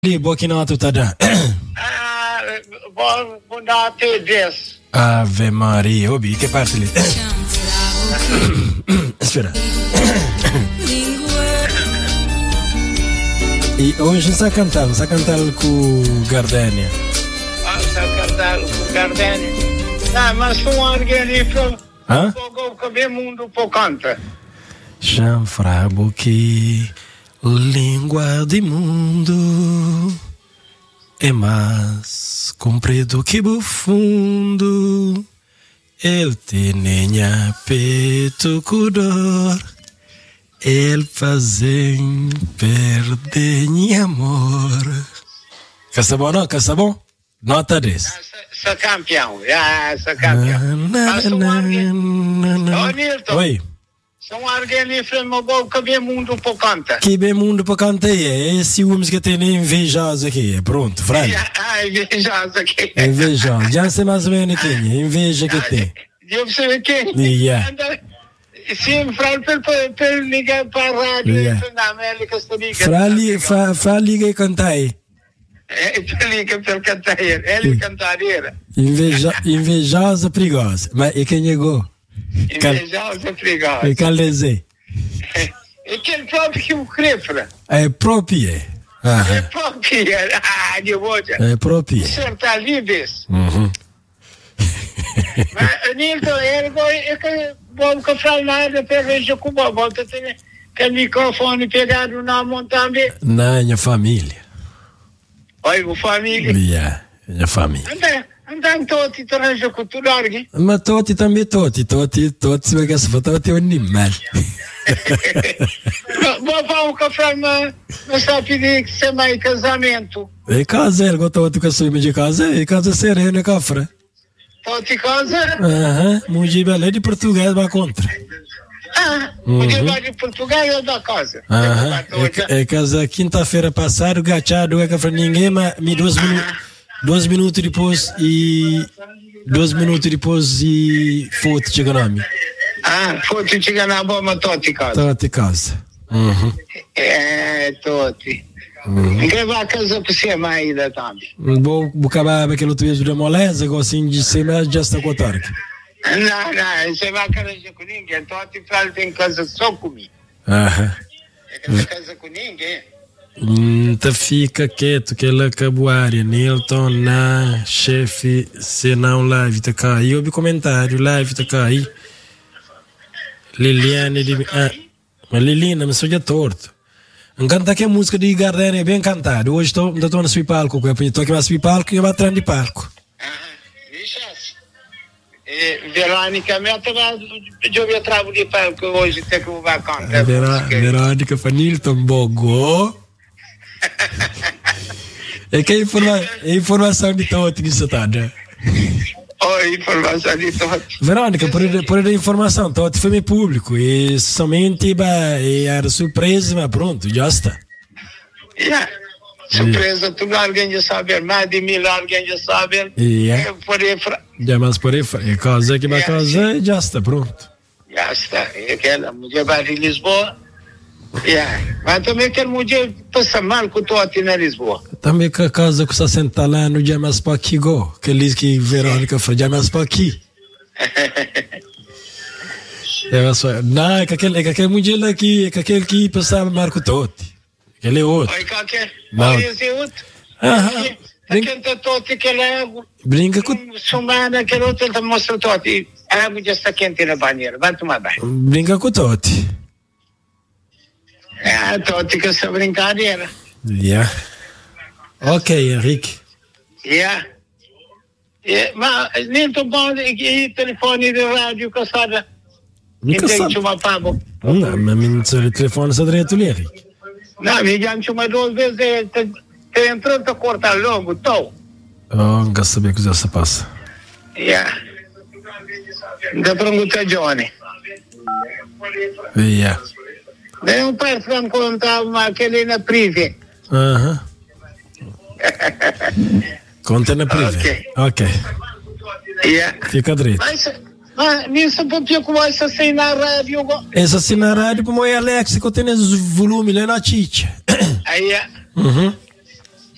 Lì, buonanotte tada. Buonanotte, Jess. Ave Maria, Obi, che parte lì? Aspetta. E hoje sta cantando com Gardenia. Sta cantando com Gardenia. Não, mas são alguém Hã? Que mundo por canta. Chanfrabo que língua de mundo é mais comprido que profundo. Ele tem peito cudor. Ele fazem perder amor. Casta bom, não? Casta bom? Nota 10. Sa campeão. Sa campeão. Nilton. Oi. São alguém que vê mundo por canta. Que bem mundo para cantar é esse homem que tem invejoso aqui. Pronto, Fran. Invejoso aqui. Invejoso. Já sei mais ou menos quem. Inveja que tem. Eu sei quem. Yeah. Sim, Fran, per ligar para a rádio na América Fra liga e canta aí. Liga per cantar. Ele cantaria. Invejosa, perigosa. Mas e quem chegou? Invejosa, perigosa. E Calezé. E quem próprio que o crefra? É próprio. É próprio. De hoje. É próprio. Certa livres. Mas, Nilton, eu vou falar nada para ver se eu volto a ter o microfone pegado na mão também. Na minha família. Oi, a família? Yeah, minha família. Andam todos transa com tudo alguém. Mas Toti também, Toti, se vai gastar, Toti é um animal. Vou falar um café, mas só pedir que você vai casamento. É casa, ele gosta de casar de casa, é casa serena, é cafra. Toti casa? Aham, muito bem, de Portugal vai contra. Porque vai de Portugal ou da casa? Aham, é casa quinta-feira passada, o gachado é cafra ninguém, mas me 2 minutos depois e foto chega na minha. Foto chega na bomba Toti casa. Toti casa. Toti. Quem vai casar com você mais ainda também? Vou acabar aquele outro vídeo da moleza, assim de ser, mas já está com a tarde. Não, você vai casar com ninguém. Toti fala tem casa só comigo. Ele não casa com ninguém. Tá fica quieto que ela acabou a área. Nilton na chefe, senão live tá cair. Eu vi comentário, live tá cair. Liliane de mas Liliana, me soja torto. Canta que a música de Gardenia é bem cantada. Hoje estou na sua palco, estou aqui na sua palco e eu vou atrás de palco. Verônica, eu vi atrás de palco hoje, até que eu vou cantar. Verônica, Nilton Bogo. É que é informação de Toti que você está, né? Informação de Toti. Verônica, por a informação, Toti foi meu público e somente era surpresa, mas pronto, já está. Surpresa, tudo alguém já sabe, mais de 1000 alguém já sabe. Já mais por aí, é casa que vai casar, já está, pronto. Já está, é aquela mulher vai de Lisboa. Mas também quero mulher passar mal com o Toti na Lisboa. Também que a casa que está sentada lá no dia mais para aqui, que diz que Verônica foi já mais para aqui. Não, é que aquele mulher lá aqui, é que aquele que passava mal com o Toti. Aquele é outro. Não. Esse é outro. Aquele Toti que é água. Brinca com... Sumana, aquele outro, ele mostra o Toti. A água já está quente na banheira, vai tomar banho. Brinca com o Toti. Toti que essa brincadeira. Ok, Henrique. Mas nem tão bom e telefone de rádio caçada. Nunca sabe. Não, mas o telefone está direto ali, Henrique. Não, me chama 2 vezes, te entrou a cortar logo, tô. Nunca sabia que já se passa. Da pergunta Johnny. Daí um pai foi me contar aquele na privé. Conta na privé. Ok. Fica direito. Mas nisso porque como essa assim na rádio. Essa assim na rádio como é Alex que tem esse volume lá na chicha. Aí Uhum.